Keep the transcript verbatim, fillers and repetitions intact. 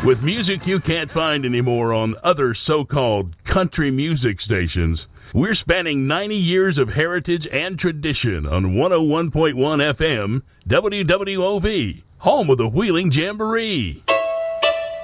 With music you can't find anymore on other so-called country music stations, we're spanning ninety years of heritage and tradition on one oh one point one F M, W W O V, home of the Wheeling Jamboree.